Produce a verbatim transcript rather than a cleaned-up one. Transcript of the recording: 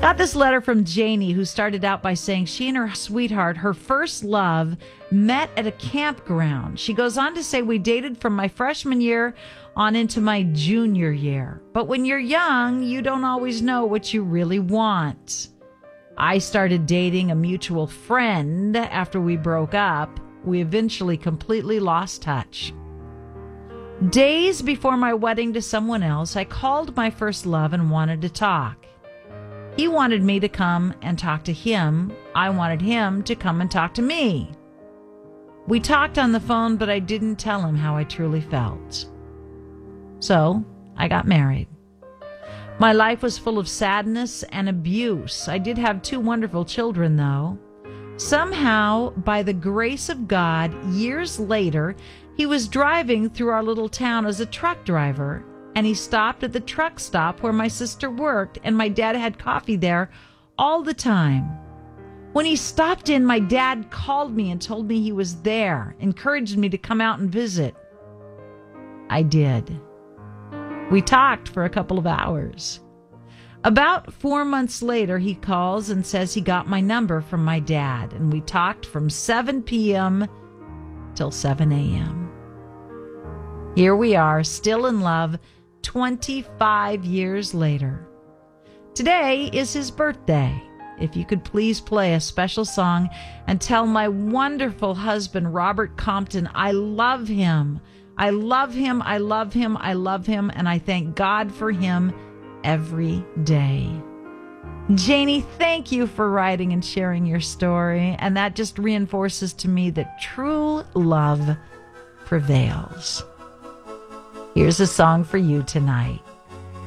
Got this letter from Janie, who started out by saying she and her sweetheart, her first love, met at a campground. She goes on to say, we dated from my freshman year on into my junior year. But when you're young, you don't always know what you really want. I started dating a mutual friend after we broke up. We eventually completely lost touch. Days before my wedding to someone else, I called my first love and wanted to talk. He wanted me to come and talk to him. I wanted him to come and talk to me. We talked on the phone, but I didn't tell him how I truly felt. So, I got married. My life was full of sadness and abuse. I did have two wonderful children, though. Somehow, by the grace of God, years later, he was driving through our little town as a truck driver, and he stopped at the truck stop where my sister worked, and my dad had coffee there all the time. When he stopped in, my dad called me and told me he was there, encouraged me to come out and visit. I did. We talked for a couple of hours. About four months later, he calls and says he got my number from my dad, and we talked from seven p.m. till seven a.m. Here we are, still in love, twenty-five years later. Today is his birthday. If you could please play a special song and tell my wonderful husband, Robert Compton, I love him. I love him, I love him, I love him, and I thank God for him every day. Janie, thank you for writing and sharing your story, and that just reinforces to me that true love prevails. Here's a song for you tonight.